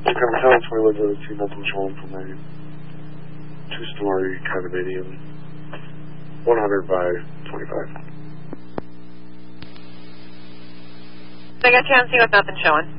Conference 20 see nothing showing from a two-story condominium, 100 by 25. So I got you on scene with nothing showing.